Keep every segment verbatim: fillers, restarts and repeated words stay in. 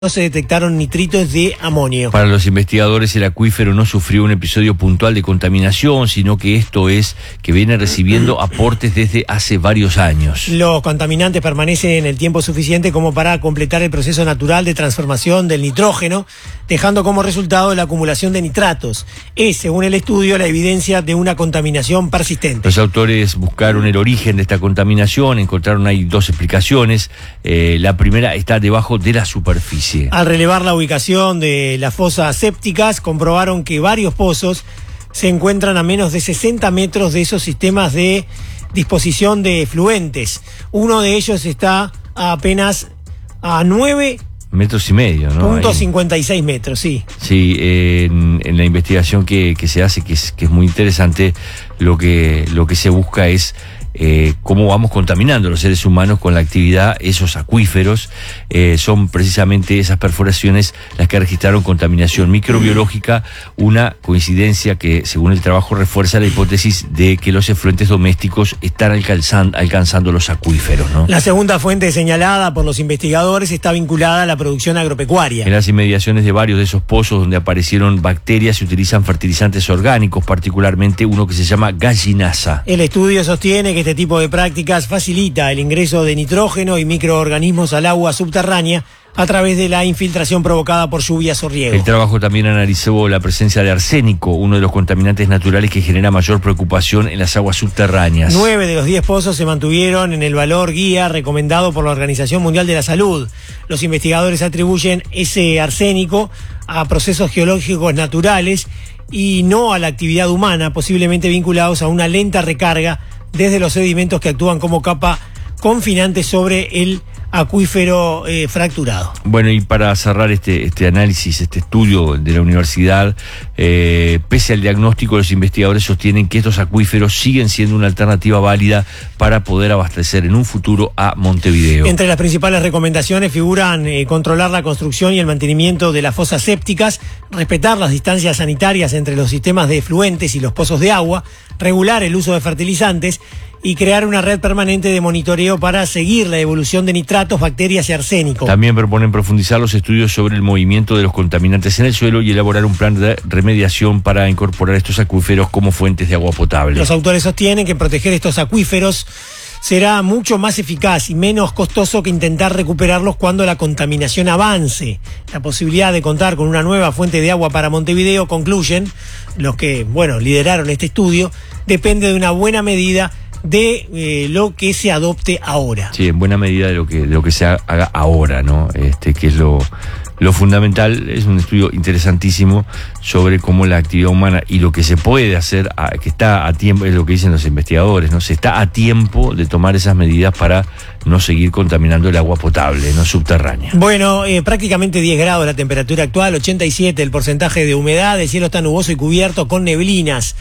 no se detectaron nitritos de amonio. Para los investigadores, el acuífero no sufrió un episodio puntual de contaminación, sino que esto es que viene recibiendo aportes desde hace varios años. Los contaminantes permanecen el tiempo suficiente como para completar el proceso natural de transformación del nitrógeno, dejando como resultado la acumulación de nitratos. Es, según el estudio, la evidencia de una contaminación persistente. Los autores buscaron el origen de esta contaminación, encontraron ahí dos explicaciones. Eh, la primera está debajo de la superficie. Al relevar la ubicación de las fosas sépticas, comprobaron que varios pozos se encuentran a menos de sesenta metros de esos sistemas de disposición de efluentes. Uno de ellos está a apenas a nueve metros y medio, ¿no? Punto cincuenta y seis metros, sí. Sí, eh, en, en la investigación que, que se hace, que es, que es muy interesante, lo que, lo que se busca es Eh, cómo vamos contaminando los seres humanos con la actividad, esos acuíferos. Eh, son precisamente esas perforaciones las que registraron contaminación microbiológica, una coincidencia que, según el trabajo, refuerza la hipótesis de que los efluentes domésticos están alcanzando, alcanzando los acuíferos, ¿no? La segunda fuente señalada por los investigadores está vinculada a la producción agropecuaria. En las inmediaciones de varios de esos pozos donde aparecieron bacterias se utilizan fertilizantes orgánicos, particularmente uno que se llama gallinaza. El estudio sostiene que este tipo de prácticas facilita el ingreso de nitrógeno y microorganismos al agua subterránea a través de la infiltración provocada por lluvias o riego. El trabajo también analizó la presencia de arsénico, uno de los contaminantes naturales que genera mayor preocupación en las aguas subterráneas. Nueve de los diez pozos se mantuvieron en el valor guía recomendado por la Organización Mundial de la Salud. Los investigadores atribuyen ese arsénico a procesos geológicos naturales y no a la actividad humana, posiblemente vinculados a una lenta recarga desde los sedimentos que actúan como capa confinante sobre el acuífero eh, fracturado. Bueno, y para cerrar este, este análisis, este estudio de la universidad, eh, pese al diagnóstico, los investigadores sostienen que estos acuíferos siguen siendo una alternativa válida para poder abastecer en un futuro a Montevideo. Entre las principales recomendaciones figuran eh, controlar la construcción y el mantenimiento de las fosas sépticas, respetar las distancias sanitarias entre los sistemas de efluentes y los pozos de agua, regular el uso de fertilizantes y crear una red permanente de monitoreo para seguir la evolución de nitratos, bacterias y arsénico. También proponen profundizar los estudios sobre el movimiento de los contaminantes en el suelo y elaborar un plan de remediación para incorporar estos acuíferos como fuentes de agua potable. Los autores sostienen que proteger estos acuíferos será mucho más eficaz y menos costoso que intentar recuperarlos cuando la contaminación avance. La posibilidad de contar con una nueva fuente de agua para Montevideo, concluyen los que, bueno, lideraron este estudio, depende de una buena medida de eh, lo que se adopte ahora. Sí, en buena medida de lo que, de lo que se haga ahora, ¿no? Este, que es lo, lo fundamental. Es un estudio interesantísimo sobre cómo la actividad humana y lo que se puede hacer, a, que está a tiempo, es lo que dicen los investigadores, ¿no? Se está a tiempo de tomar esas medidas para no seguir contaminando el agua potable, no subterránea. Bueno, eh, prácticamente diez grados la temperatura actual, ochenta y siete el porcentaje de humedad, el cielo está nuboso y cubierto con neblinas.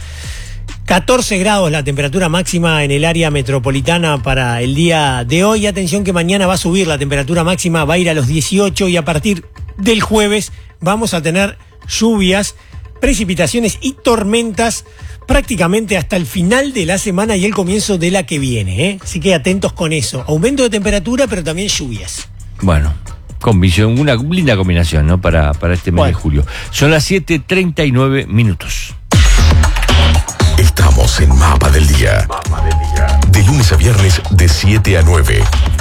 catorce grados la temperatura máxima en el área metropolitana para el día de hoy. Atención que mañana va a subir la temperatura máxima, va a ir a los dieciocho y a partir del jueves vamos a tener lluvias, precipitaciones y tormentas prácticamente hasta el final de la semana y el comienzo de la que viene, ¿eh? Así que atentos con eso. Aumento de temperatura, pero también lluvias. Bueno, combinación, una linda combinación, ¿no? Para, para este mes bueno. de julio. Son las siete treinta y nueve minutos. Estamos en Mapa del Día. De lunes a viernes de siete a nueve.